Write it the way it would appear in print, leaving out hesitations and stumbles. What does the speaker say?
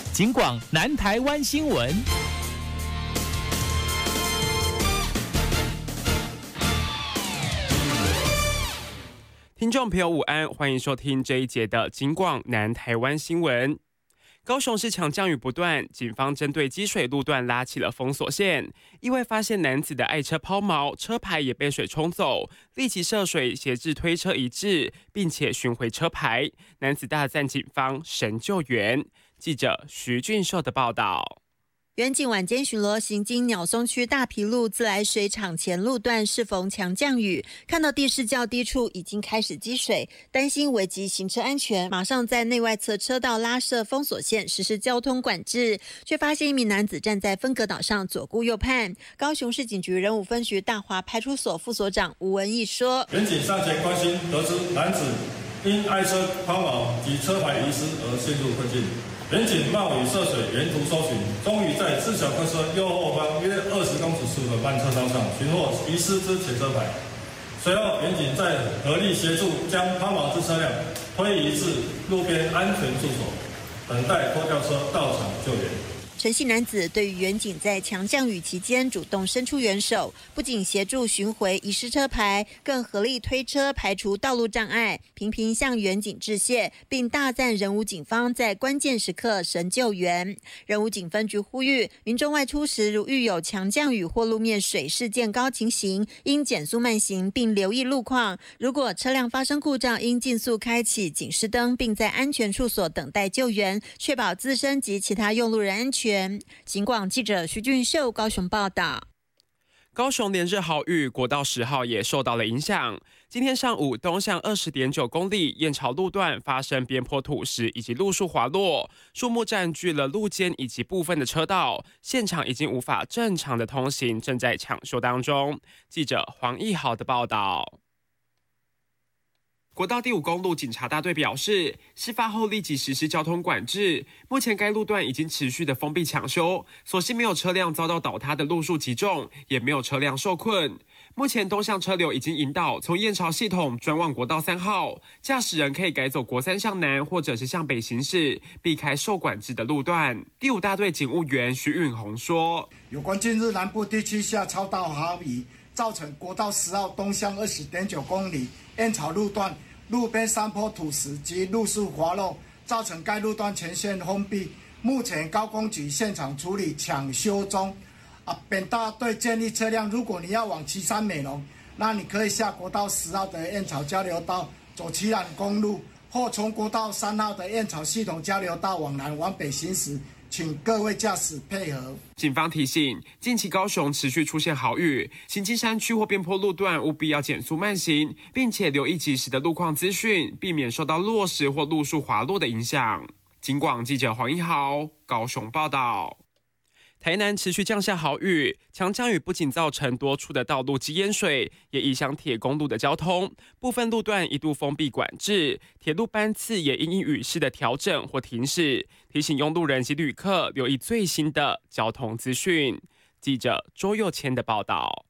警广南台湾新闻。 听众朋友午安，欢迎收听这一节的警广南台湾新闻。高雄市强降雨不断，警方针对积水路段拉起了封锁线，意外发现男子的爱车抛锚，车牌也被水冲走，立即涉水协助推车移至，并且寻回车牌。男子大赞警方神救援。记者徐俊秀的报道。 远警晚间巡逻行经鸟松区大埤路自来水厂前路段，适逢强降雨，看到地势较低处已经开始积水，担心危及行车安全，马上在内外侧车道拉设封锁线，实施交通管制，却发现一名男子站在分隔岛上左顾右盼。高雄市警局仁武分局大华派出所副所长吴文义说： 远警上前关心，得知男子因爱车抛锚及车牌遗失而陷入困境。远警冒雨涉水，沿途搜寻，终于在自小客车右后方约20公尺处的慢车道上寻获遗失之前车牌。随后，远警在合力协助将抛锚之车辆推移至路边安全处所，等待拖吊车到场救援。 陈姓男子对于远警在强降雨期间主动伸出援手，不仅协助寻回遗失车牌，更合力推车排除道路障碍，频频向远警致谢，并大赞仁武警方在关键时刻神救援。仁武警分局呼吁民众外出时，如遇有强降雨或路面水势渐高情形，应减速慢行，并留意路况。如果车辆发生故障，应尽速开启警示灯，并在安全处所等待救援，确保自身及其他用路人安全。警广记者徐俊秀高雄报道。 高雄连日豪雨，国道10号也受到了影响。今天上午，东向20.9公里燕巢路段发生边坡土石以及路树滑落，树木占据了路肩以及部分的车道，现场已经无法正常的通行，正在抢修当中。记者黄义豪的报道。国道第5公路警察大队表示，事发后立即实施交通管制，目前该路段已经持续的封闭抢修，所幸没有车辆遭到倒塌的路树击中，也没有车辆受困。目前东向车流已经引导从燕巢系统转往国道3号，驾驶人可以改走国3向南或者是向北行驶，避开受管制的路段。第5大队警务员徐允宏说， 有关近日南部地区下超大豪雨，造成国道10号东向20.9公里燕巢路段路边山坡土石及路树滑落，造成该路段全线封闭。目前高工局现场处理抢修中。本大队建议车辆，如果你要往旗山美浓，那你可以下国道10号的燕巢交流道，走旗兰公路，或从国道3号的燕巢系统交流道往南往北行驶。请各位驾驶配合。 警方提醒，近期高雄持续出现豪雨，行经山区或边坡路段务必要减速慢行，并且留意及时的路况资讯，避免受到落石或路树滑落的影响。警广记者黄一豪高雄报道。台南持续降下豪雨，强降雨不仅造成多处的道路积淹水，也影响铁公路的交通，部分路段一度封闭管制，铁路班次也因雨势的调整或停驶，提醒用路人及旅客留意最新的交通资讯。记者周佑谦的报道。